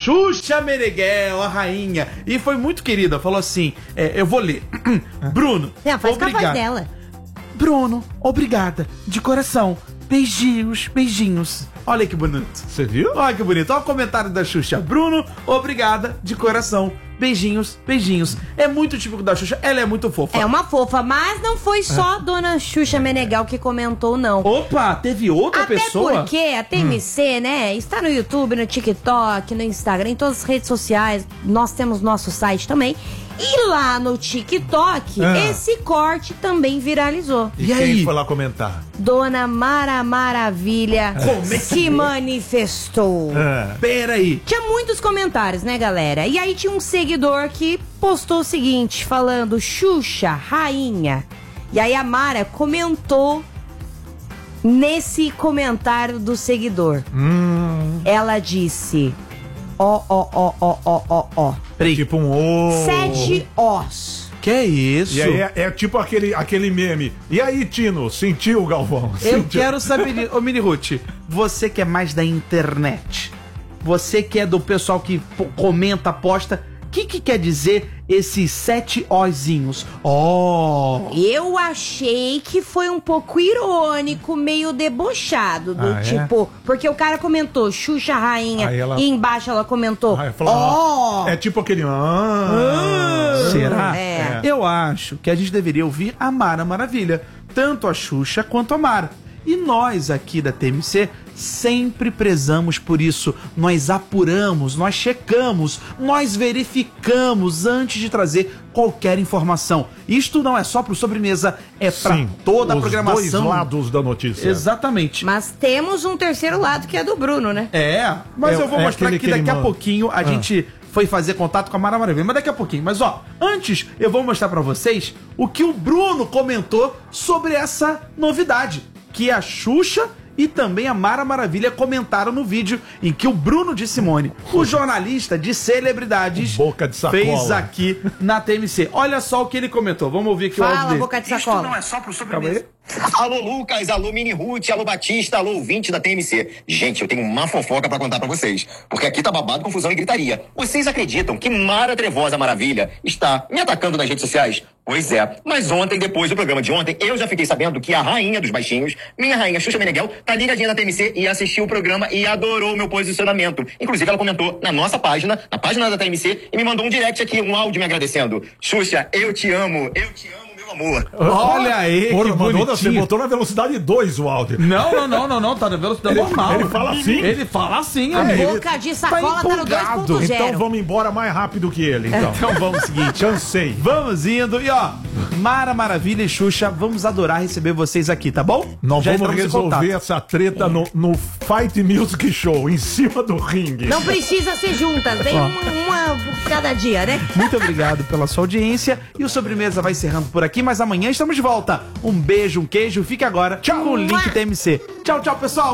Xuxa Meneghel, a rainha. E foi muito querida, falou assim, eu vou ler. Bruno, Faz com a voz obrigado. dela. Bruno, obrigada, de coração. Beijinhos, beijinhos. Olha que bonito. Você viu? Olha que bonito. Olha o comentário da Xuxa. Bruno, obrigada, de coração. Beijinhos, beijinhos. É muito típico da Xuxa, ela é muito fofa. É uma fofa, mas não foi só a dona Xuxa Meneghel que comentou, não. Opa, teve outra pessoa? Até porque a TMC, né, está no YouTube, no TikTok, no Instagram, em todas as redes sociais. Nós temos nosso site também. E lá no TikTok, esse corte também viralizou. E quem foi lá comentar? Dona Mara Maravilha se manifestou. Peraí. Tinha muitos comentários, né, galera? E aí tinha um seguidor que postou o seguinte, falando Xuxa, rainha. E aí a Mara comentou nesse comentário do seguidor. Ela disse... Ó. Tipo um 7 Os. Que é isso? E aí é tipo aquele meme. E aí, Tino, sentiu, Galvão? Eu quero saber, ô Mini Ruth, você que é mais da internet, você que é do pessoal que comenta, posta, o que quer dizer esses 7 Ozinhos? Eu achei que foi um pouco irônico, meio debochado, do tipo... Porque o cara comentou Xuxa Rainha e embaixo ela comentou é tipo aquele... Será? É. Eu acho que a gente deveria ouvir a Mara Maravilha, tanto a Xuxa quanto a Mara. E nós aqui da TMC sempre prezamos por isso. Nós apuramos, nós checamos, nós verificamos antes de trazer qualquer informação. Isto não é só pro Sobremesa, é pra toda a programação. Os dois lados da notícia. Exatamente. Mas temos um terceiro lado que é do Bruno, né? Mas eu vou mostrar que daqui a manda. pouquinho a gente foi fazer contato com a Mara Maravilha. Mas daqui a pouquinho. Mas antes eu vou mostrar pra vocês o que o Bruno comentou sobre essa novidade. Que a Xuxa e também a Mara Maravilha comentaram no vídeo em que o Bruno de Simone, o jornalista de celebridades, Boca de sacola, fez aqui na TMC. Olha só o que ele comentou. Vamos ouvir aqui o áudio Fala, dele. boca de sacola. Isto não é só pro Sobremesa. Alô, Lucas, alô, Mini Ruth, alô, Batista, alô, ouvinte da TMC. Gente, eu tenho uma fofoca pra contar pra vocês, porque aqui tá babado, confusão e gritaria. Vocês acreditam que Mara Trevosa Maravilha está me atacando nas redes sociais? Pois é, mas ontem, depois do programa de ontem, eu já fiquei sabendo que a rainha dos baixinhos, minha rainha Xuxa Meneghel, tá ligadinha na TMC e assistiu o programa e adorou o meu posicionamento. Inclusive, ela comentou na nossa página, na página da TMC, e me mandou um direct aqui, um áudio me agradecendo. Xuxa, eu te amo, meu amor. Olha aí, Porra, que você bonitinho. botou na velocidade 2 o áudio. Não, tá na velocidade normal. Ele fala assim. Ele fala assim, A amigo. boca de sacola tá no empolgado. 2.0. Então vamos embora mais rápido que ele, então. Então vamos seguinte. Cansei. Vamos indo. E Mara Maravilha e Xuxa, vamos adorar receber vocês aqui, tá bom? Nós Já vamos entramos em contato. resolver essa treta no Fight Music Show, em cima do ringue. Não precisa ser juntas, vem uma cada dia, né? Muito obrigado pela sua audiência. E o Sobremesa vai encerrando por aqui, mas amanhã estamos de volta. Um beijo, um queijo. Fique agora com o Link TMC. Tchau, pessoal.